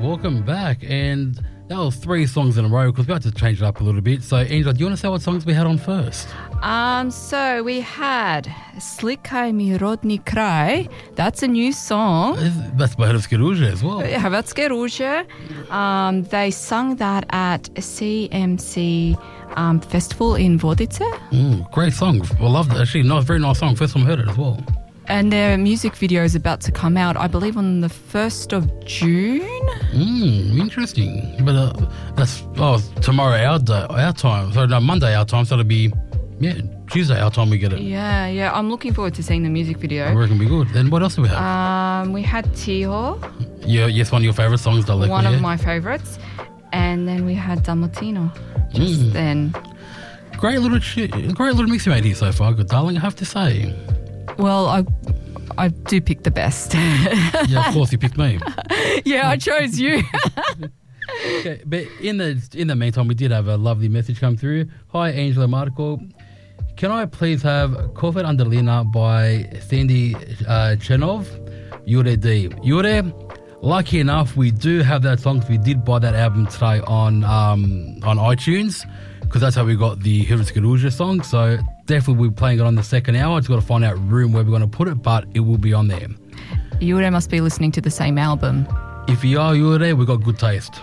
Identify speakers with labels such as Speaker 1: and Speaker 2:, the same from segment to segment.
Speaker 1: Welcome back. And that was 3 songs in a row because we had to change it up a little bit. So, Angela, do you want to say what songs we had on first?
Speaker 2: So we had Slikaj mi rodni kraj. That's a new song.
Speaker 1: That's by Hrvatske Ruže as well.
Speaker 2: Hrvatske Ruže. They sung that at CMC Festival in Vodice.
Speaker 1: Great song. I loved it. Actually, very nice song. First time I heard it as well.
Speaker 2: And their music video is about to come out, I believe, on the 1st of June.
Speaker 1: Interesting. But that's tomorrow our time. So no, Monday our time. So it'll be Tuesday our time we get it.
Speaker 2: Yeah. I'm looking forward to seeing the music video.
Speaker 1: I reckon it'll be good. Then what else do we have?
Speaker 2: We had Tiho.
Speaker 1: Yeah, yes, one of your favourite songs, Daleko.
Speaker 2: One of my favourites. And then we had Dalmatino just then.
Speaker 1: Great little mix you made here so far, good darling, I have to say.
Speaker 2: Well, I do pick the best.
Speaker 1: Yeah, of course you picked me.
Speaker 2: Yeah, I chose you.
Speaker 1: Okay, but in the meantime, we did have a lovely message come through. Hi, Angela Marco. Can I please have Kovet Andalina by Sandy Chenov? Jure D. Jure, lucky enough, we do have that song. We did buy that album today on iTunes because that's how we got the Hrvatske Ruže song. So definitely we'll be playing it on the second hour. Just got to find out room where we're going to put it, but it will be on there.
Speaker 2: Jure must be listening to the same album.
Speaker 1: If you are Jure, we've got good taste.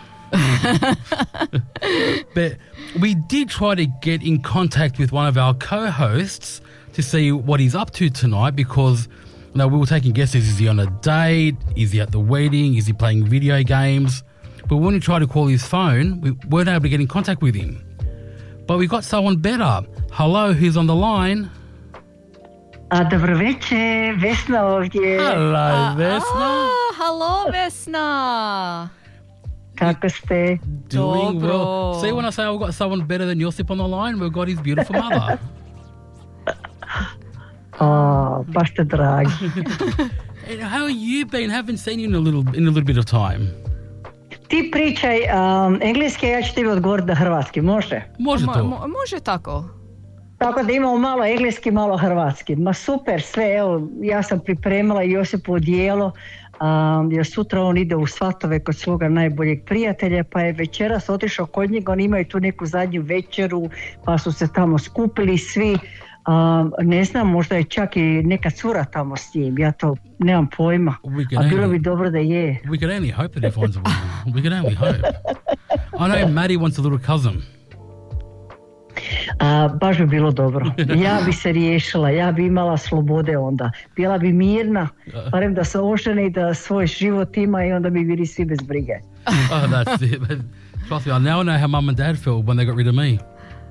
Speaker 1: But we did try to get in contact with one of our co-hosts to see what he's up to tonight because we were taking guesses. Is he on a date? Is he at the wedding? Is he playing video games? But when we tried to call his phone, we weren't able to get in contact with him. But we got someone better. Hello, who's on the line?
Speaker 3: Dobro večer, Vesna ovdje.
Speaker 1: Hello, Vesna.
Speaker 2: Hello, Vesna.
Speaker 3: Kako ste?
Speaker 1: Doing
Speaker 2: Dobro.
Speaker 1: well. See, when I say I've got someone better than Josip on the line, we've got his beautiful mother.
Speaker 3: Oh, baš ste dragi.
Speaker 1: Hey, how have you been? Haven't seen you in a little bit of time.
Speaker 3: Ti pričaj engleski, ja ću tebi odgovoriti na hrvatski, može?
Speaker 1: Može to.
Speaker 2: Može tako.
Speaker 3: Tako da imamo malo engleski, malo hrvatski. Ma super, sve, evo, ja sam pripremila Josipu odijelo, jer sutra on ide u Svatove kod svoga najboljeg prijatelja, pa je večeras otišao kod njega, oni imaju tu neku zadnju večeru, pa su se tamo skupili svi, ne znam, možda je čak i neka cura tamo s njim, ja to nemam pojma, a bilo bi dobro da je.
Speaker 1: We can only hope that he finds a woman. We can only hope. I know Maddie wants a little cousin.
Speaker 3: Baš bi bilo dobro. Ja bi se riješila, ja bi imala slobode onda. Bila bi mirna, barem da se ožene i da svoj život ima i onda bi bili svi bez brige.
Speaker 1: Oh, that's it. Trust me, I now know how mum and dad felt when they got rid of me.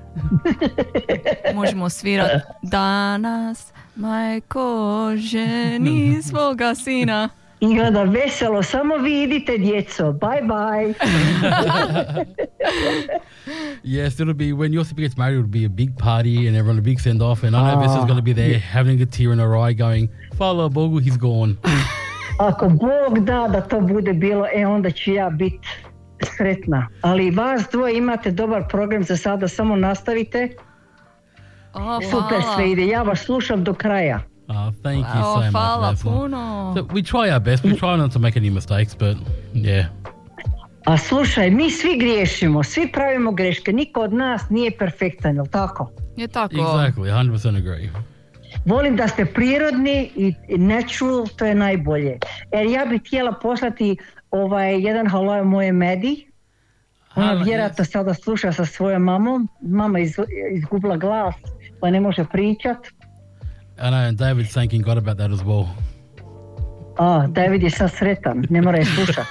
Speaker 2: Možemo svirati danas, majko, ženi svoga sina.
Speaker 3: I onda veselo, samo vi idite djeco, bye bye.
Speaker 1: Yes, it'll be, when Josip gets married, it'll be a big party and everyone a big send off, and I know Vessa's going to be there having a tear in her eye going, Hvala Bogu, he's gone.
Speaker 3: Ako Bog da to bude bilo, onda ću ja biti sretna. Ali vas dvoje imate dobar program za sada, samo nastavite. Super sve ide, ja vas slušam do kraja.
Speaker 1: Thank you so much,
Speaker 2: Hvala
Speaker 1: Vesna.
Speaker 2: puno.
Speaker 1: So we try our best. We try not to make any mistakes, but yeah.
Speaker 3: A slušaj, mi svi griješimo, svi pravimo greške, niko od nas nije perfektan, jel tako?
Speaker 2: Je tako.
Speaker 1: Exactly, 100% agree.
Speaker 3: Volim da ste prirodni i natural, to je najbolje. Jer ja bih htjela poslati jedan halo moje Medi. Ona vjerojatno sada sluša sa svojom mamom. Mama izgubila glas, pa ne može pričat.
Speaker 1: I know, and David's thanking God about that as well.
Speaker 3: David je sad sretan, ne mora je slušat.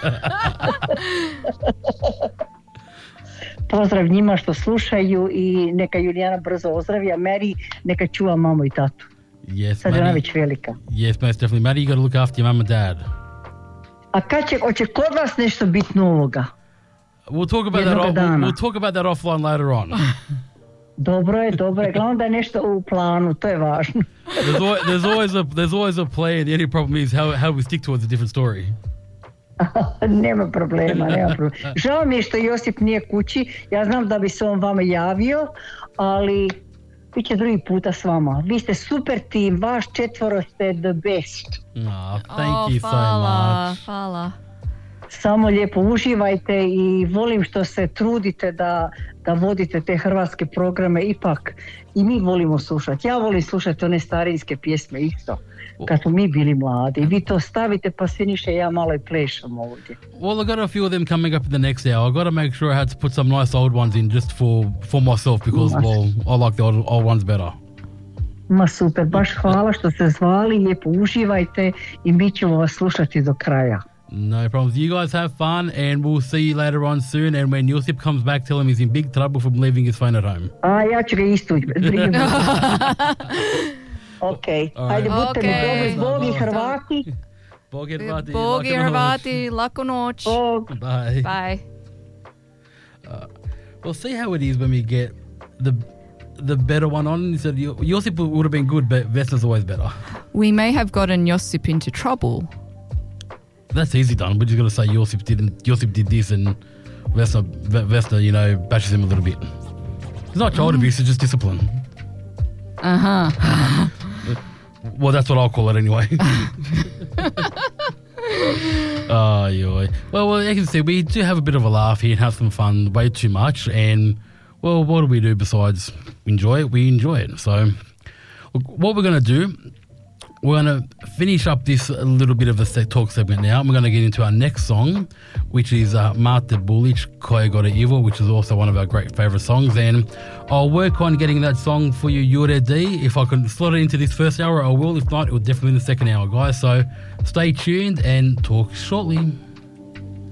Speaker 3: Pozdrav njima što slušaju i neka Julijana brzo ozdravi, a Mary neka čuva mamu i tatu.
Speaker 1: Yes,
Speaker 3: sad je ona već velika.
Speaker 1: Yes, most definitely. Maddie, you got to look after your mum and dad.
Speaker 3: A kad hoće kod vas nešto biti novoga?
Speaker 1: We'll talk about that offline later on.
Speaker 3: Dobro je. Glavno da je nešto u planu, to je važno.
Speaker 1: There's always a plan. The only problem is how we stick towards a different story.
Speaker 3: Nema problema. Žao mi je što Josip nije kući. Ja znam da bi se on vama javio, ali bit će drugi puta s vama. Vi ste super tim, vaš 4 ste the best.
Speaker 1: Thank you so much.
Speaker 2: Hvala.
Speaker 3: Samo lijepo uživajte i volim što se trudite da vodite te hrvatske programe. Ipak i mi volimo slušati. Ja volim slušati one starinske pjesme isto. Kad smo mi bili mladi. Vi to stavite pa sviniše ja malo i plešam ovdje.
Speaker 1: Well, I got a few of them coming up in the next hour. I got to make sure I had to put some nice old ones in just for myself because, well, I like the old ones better.
Speaker 3: Ma super, baš hvala što ste zvali, lijepo uživajte i mi ćemo vas slušati do kraja.
Speaker 1: No problems. You guys have fun and we'll see you later on soon. And when Josip comes back, tell him he's in big trouble from leaving his phone at home.
Speaker 3: A ja ću ga istući. Ok, hajde budite mi dobri, Bog i Hrvati.
Speaker 1: Bog i Hrvati.
Speaker 2: Bog i Hrvati, laku noć.
Speaker 3: Bog.
Speaker 1: Bye.
Speaker 2: Bye.
Speaker 1: We'll see how it is when we get the better one on. He said Josip would have been good, but Vesna's always better.
Speaker 2: We may have gotten Josip into trouble.
Speaker 1: That's easy done. We're just going to say Josip did this and Vesna, you know, bashes him a little bit. It's not child abuse, it's just discipline.
Speaker 2: Uh-huh.
Speaker 1: Well, that's what I'll call it anyway. Oh, yeah. Well, as you can see, we do have a bit of a laugh here and have some fun way too much. And, well, what do we do besides enjoy it? We enjoy it. So, look, what we're going to do, we're going to finish up this little bit of a talk segment now. And we're going to get into our next song, which is Mate Bulic, Koja Gora Ivo, which is also one of our great favourite songs. And I'll work on getting that song for you, Jure D. If I can slot it into this first hour, I will. If not, it will definitely be in the second hour, guys. So stay tuned and talk shortly.